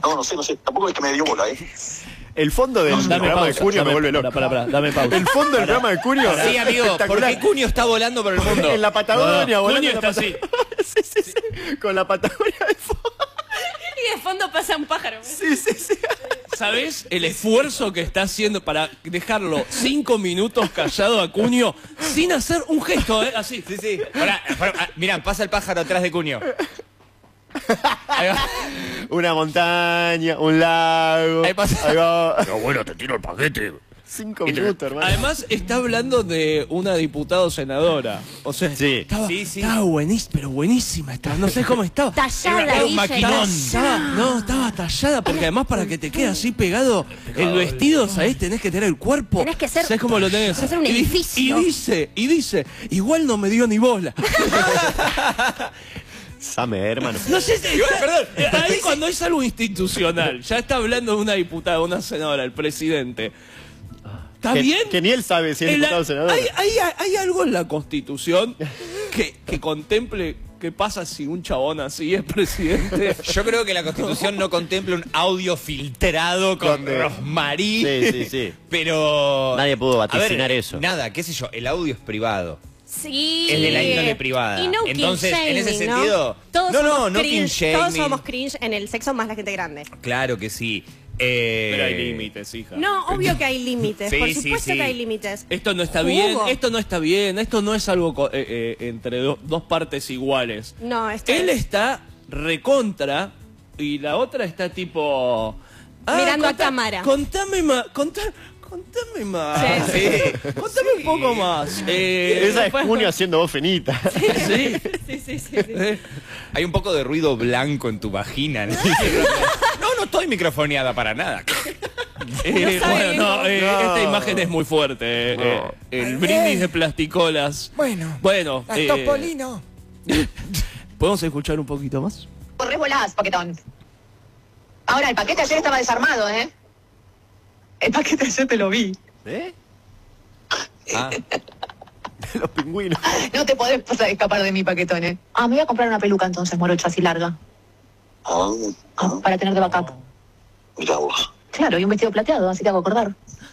No sé. Tampoco es que me dio bola, ¿eh? El fondo del programa de Cunio me vuelve loco. Pará, dame pausa. El fondo del programa de Cunio. Sí, amigo, ¿por qué Cunio está volando por el mundo? En la Patagonia, volando. Cunio está así. Sí. Con la Patagonia de fondo. Y de fondo pasa un pájaro. Sí. ¿Sabés el esfuerzo que está haciendo para dejarlo 5 minutos callado a Cunio sin hacer un gesto, así? Sí. Mirá, pasa el pájaro atrás de Cunio. Ahí va. Una montaña, un lago. Ahí pasa. Ahí va. Pero bueno, te tiro el paquete. 5 minutos, hermano. Además está hablando de una diputada o senadora. O sea, Sí. estaba buenísima, pero buenísima estaba. No sé cómo estaba. Tallada, Era un Guille, maquinón. Estaba tallada, porque además para que te quede así pegado el vestido, ¿sabés? Tenés que tener el cuerpo. Tenés que ser- ¿Sabés cómo lo tenés? tenés que ser un Y edificio. y dice, igual no me dio ni bola. Same, hermano. No sé si para mí cuando es algo institucional, ya está hablando de una diputada, una senadora, el presidente. ¿Está bien? Que ni él sabe si es diputado o senador. ¿Hay algo en la Constitución que contemple qué pasa si un chabón así es presidente? Yo creo que la Constitución no contempla un audio filtrado con Donde- Rosmarie. Sí. Nadie Nadie pudo vaticinar eso. Nada, qué sé yo, el audio es privado. Sí. Es de la índole privada. Y no Entonces, king en ese shaming, sentido- ¿no? Todos No, somos no cringe, king todos shaming. somos cringe en el sexo más la gente grande. Claro que sí. Pero hay límites, hija. No, obvio que hay límites. Sí, Por sí, supuesto sí. que hay límites. Esto no está Hugo. bien, esto no está bien, esto no es algo entre dos partes iguales. No, esto Él es- está recontra y la otra está tipo... Mirando a cámara. Contame más, contame más. Sí. Contame un poco más. Esa es Cunio haciendo voz finita. Sí. Sí. Hay un poco de ruido blanco en tu vagina. No estoy microfoneada para nada. Esta imagen es muy fuerte. El brindis de plasticolas. Bueno, Topolino. ¿Podemos escuchar un poquito más? Corres volás, paquetón. Ahora, el paquete ayer estaba desarmado, ¿eh? El paquete ayer te lo vi. ¿Eh? Ah. Los pingüinos. No te podés escapar de mi paquetón, ¿eh? Ah, me voy a comprar una peluca entonces, morocho, así larga. Para tener de backup. Mirá vos. Claro, y un vestido plateado, así te hago acordar.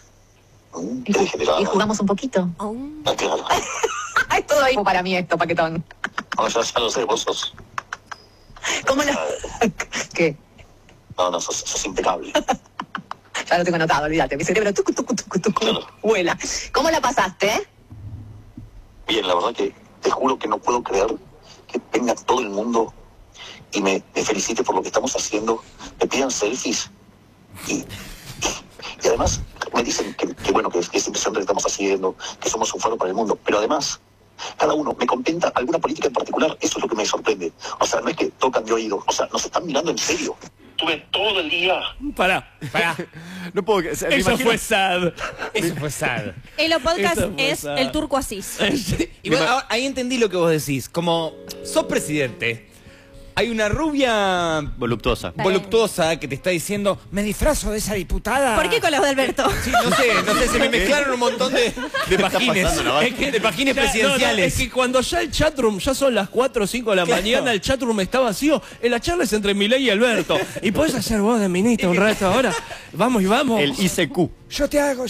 Y jugamos un poquito. Claro. Es todo ahí para mí esto, paquetón. No, ya lo sé, vos sos... ¿Cómo la...? ¿Qué? No, sos impecable. Ya lo tengo anotado, olvídate. Mi cerebro tucu, Claro. vuela. ¿Cómo la pasaste, eh? Bien, la verdad que te juro que no puedo creer que venga todo el mundo y me felicite por lo que estamos haciendo, me pidan selfies y además me dicen que bueno, que es impresionante lo que estamos haciendo, que somos un faro para el mundo, pero además cada uno me contenta alguna política en particular, eso es lo que me sorprende. O sea, no es que tocan de oído, o sea, nos están mirando en serio. Estuve todo el día... Pará. No puedo... ¿me Eso imaginas? fue sad. Eso fue sad. Elo Podcast Eso fue es sad. el Turco Asís. Y bueno, ahí entendí lo que vos decís. Como sos presidente, hay una rubia Voluptuosa. voluptuosa que te está diciendo, me disfrazo de esa diputada. ¿Por qué con los de Alberto? Sí, no sé, se me mezclaron un montón de pagines. pasando la vaca? De pagines Ya, presidenciales. es que cuando ya el chatroom, ya son las 4 o 5 de la Claro. mañana, el chatroom está vacío, la charla es entre Milei y Alberto. Y podés hacer vos de ministra un rato ahora. Vamos y vamos. El ICQ. yo te hago.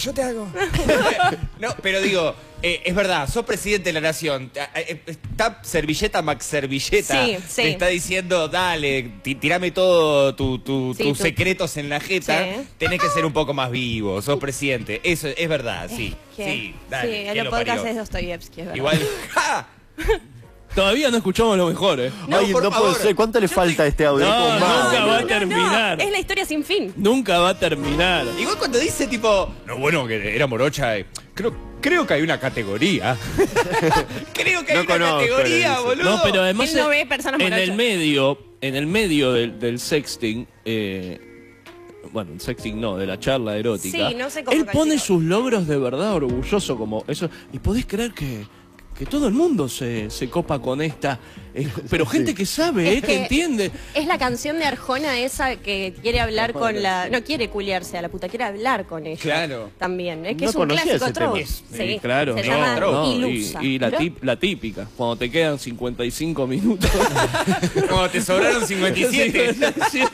No, pero digo, es verdad, sos presidente de la nación. Está servilleta Max Servilleta. Sí. Te está diciendo, dale, tirame todo Sí, tus secretos en la jeta. Sí. Tenés que ser un poco más vivo, sos presidente. Eso es verdad, sí. Sí, dale. Sí, ¿quién Elo lo Podcast parió? es Dostoyevsky, es verdad. Igual. ¡Ja! Todavía no escuchamos lo mejor, No, Ay, por no puedo favor. ser. ¿Cuánto le falta a este audio? No, Como más. nunca va a terminar. Es la historia sin fin. Nunca va a terminar. Igual cuando dice tipo, no, bueno, que era morocha, creo que hay una categoría. Creo que hay No una conozco, le categoría, dice. boludo. No, pero además Él no ve personas en el morochas. medio del sexting, bueno, el sexting no, de la charla erótica. Sí, no sé cómo él pone calificarlo. sus logros de verdad orgulloso como eso. Y podés creer que todo el mundo se copa con esta. Pero gente que sabe, Es que que entiende. Es la canción de Arjona esa que quiere hablar con la... No quiere culiarse a la puta, quiere hablar con ella. Claro. También. Es que No es un conocía clásico ese troll. tema. Sí, Claro, se no, llama no, Ilusa. y la, ¿Mirá? la típica, cuando te quedan 55 minutos. Como te sobraron 57. Sí,